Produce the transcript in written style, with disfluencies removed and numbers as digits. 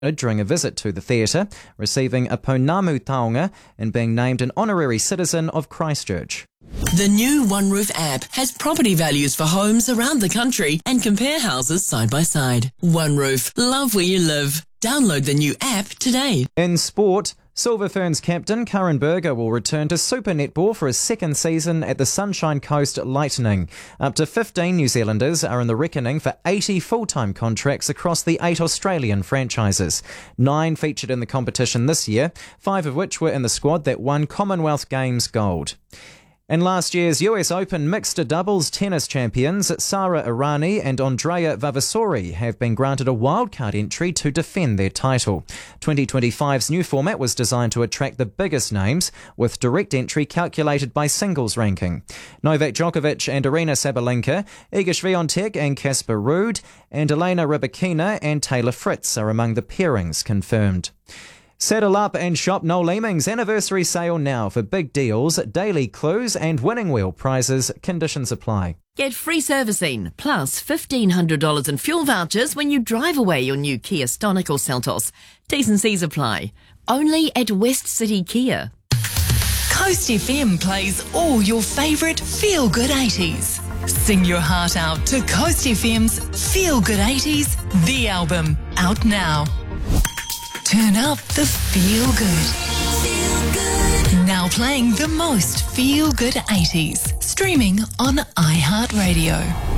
during a visit to the theatre, receiving a Pounamu Taonga and being named an honorary citizen of Christchurch. The new OneRoof app has property values for homes around the country and compare houses side by side. OneRoof, love where you live. Download the new app today. In sport, Silver Ferns captain Curran Berger will return to Super Netball for his second season at the Sunshine Coast Lightning. Up to 15 New Zealanders are in the reckoning for 80 full-time contracts across the 8 Australian franchises. 9 featured in the competition this year, 5 of which were in the squad that won Commonwealth Games gold. And last year's US Open mixed doubles tennis champions Sara Errani and Andrea Vavasori have been granted a wildcard entry to defend their title. 2025's new format was designed to attract the biggest names, with direct entry calculated by singles ranking. Novak Djokovic and Aryna Sabalenka, Iga Swiatek and Casper Ruud, and Elena Rybakina and Taylor Fritz are among the pairings confirmed. Saddle up and shop Noel Leeming's anniversary sale now for big deals, daily clues and winning wheel prizes. Conditions apply. Get free servicing, plus $1,500 in fuel vouchers when you drive away your new Kia Stonic or Seltos. T's and C's apply. Only at West City Kia. Coast FM plays all your favourite feel-good 80s. Sing your heart out to Coast FM's Feel Good 80s, the album, out now. Turn up the feel good. Now playing the most feel good 80s. Streaming on iHeartRadio.